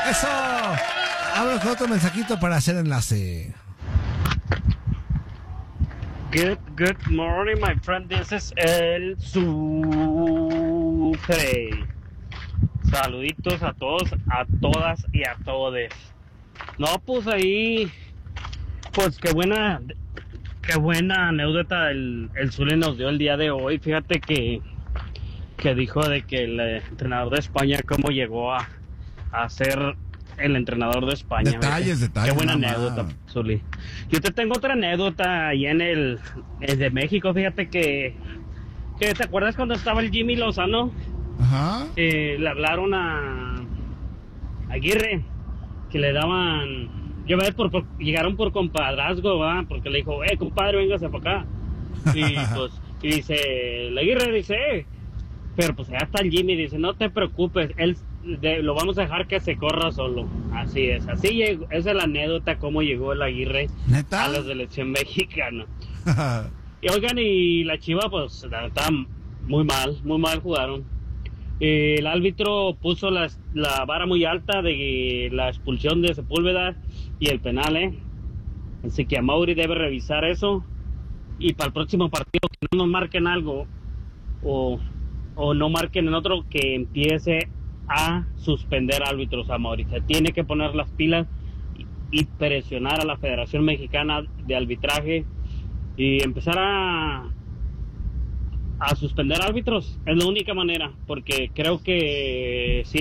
Eso. Hablo con otro mensajito para hacer enlace. Good morning, my friend. This is El Sucre. Saluditos a todos, a todas y a todes. No, pues ahí, pues qué buena anécdota el Zuli nos dio el día de hoy. Fíjate que dijo de que el entrenador de España cómo llegó a ser el entrenador de España. Detalles. Qué buena anécdota, Zuli. Yo te tengo otra anécdota ahí en el de México. Fíjate que ¿te acuerdas cuando estaba el Jimmy Lozano? Ajá. Le hablaron a Aguirre que le daban, llegaron por compadrazgo, ¿va? Porque le dijo, compadre, véngase para acá. Y pues, y dice, la Aguirre dice, pero pues ya está el Jimmy, dice, no te preocupes, lo vamos a dejar que se corra solo. Así es, así llegó, esa es la anécdota, cómo llegó el Aguirre ¿Neta? a la selección mexicana. Y oigan, y la Chiva, pues, está muy mal jugaron. El árbitro puso la vara muy alta de la expulsión de Sepúlveda y el penal, así que Amaury debe revisar eso y para el próximo partido que no nos marquen algo o no marquen en otro, que empiece a suspender árbitros. Amaury se tiene que poner las pilas y presionar a la Federación Mexicana de Arbitraje y empezar a suspender árbitros. Es la única manera, porque creo que si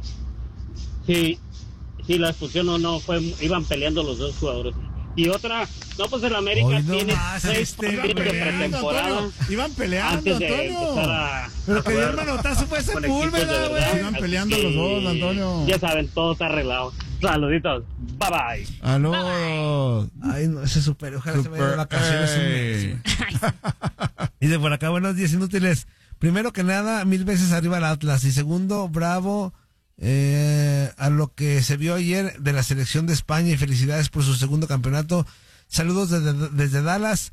la expulsión no fue, iban peleando los dos jugadores. Y otra, no, pues el América tiene 6 partidos de pretemporada. Iban peleando, antes de Antonio. empezar a Pero que el manotazo fue Sepúlveda, güey. Iban peleando los dos, Antonio. Ya saben, todo está arreglado. Saluditos, bye bye. Aló. Ay, no, ese super, ojalá se vaya de vacaciones un mes. Y de por acá, buenos días inútiles. Primero que nada, 1000 veces arriba el Atlas. Y segundo, bravo a lo que se vio ayer de la selección de España y felicidades por su segundo campeonato. Saludos desde Dallas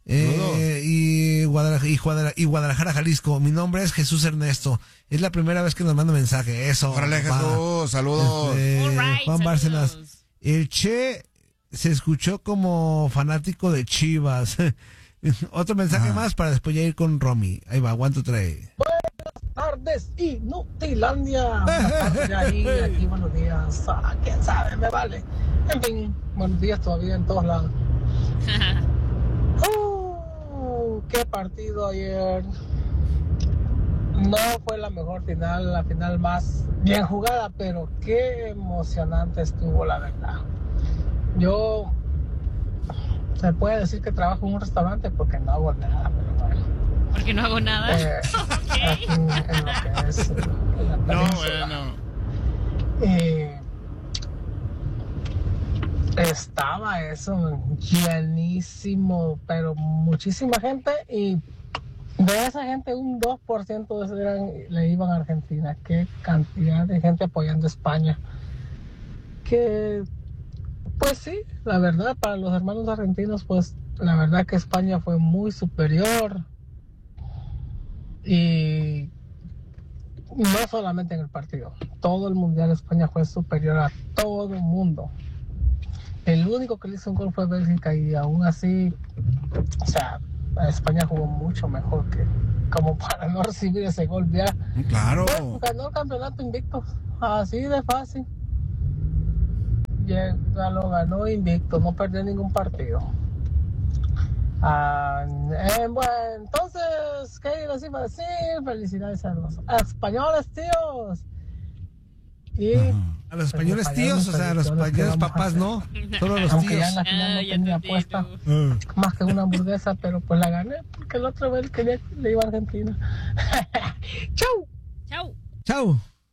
y Guadalajara, Jalisco. Mi nombre es Jesús Ernesto. Es la primera vez que nos manda mensaje. Eso. Órale, Jesús, saludos. Juan Bárcenas. El Che se escuchó como fanático de Chivas. Otro mensaje más para después ya ir con Romy. Ahí va, one, two, three. Buenas tardes, Inutilandia. Aquí, buenos días. Quién sabe, me vale. En fin, buenos días todavía en todos lados. Qué partido ayer. No fue la mejor final, la final más bien jugada, pero qué emocionante estuvo, la verdad. Yo se puede decir que trabajo en un restaurante porque no hago nada, pero bueno. ¿Porque no hago nada? Aquí en lo que es la península. No, Estaba eso llenísimo, pero muchísima gente, y de esa gente un 2% de esos le iban a Argentina. Qué cantidad de gente apoyando a España. Que pues sí, la verdad, para los hermanos argentinos, pues la verdad que España fue muy superior. Y no solamente en el partido, todo el mundial España fue superior a todo el mundo. El único que le hizo un gol fue Bélgica, y aún así, o sea, España jugó mucho mejor que como para no recibir ese gol ya. Claro. Pues, ganó el campeonato invicto, así de fácil. Ya lo ganó invicto, no perdió ningún partido. Bueno, entonces, ¿qué les iba a decir? Felicidades a los españoles, tíos. Y a los españoles tíos, o sea, a los españoles papás no, solo los aunque tíos. ya en la final no tenía apuesta más que una hamburguesa, pero pues la gané porque el otro vez le iba a Argentina. ¡Chau! Chau. Chau.